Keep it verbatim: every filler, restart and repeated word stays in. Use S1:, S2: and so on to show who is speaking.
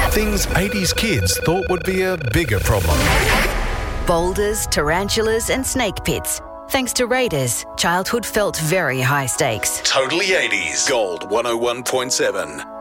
S1: Things eighties kids thought would be a bigger problem.
S2: Boulders, tarantulas and snake pits. Thanks to Raiders, childhood felt very high stakes.
S1: Totally eighties. Gold one oh one point seven.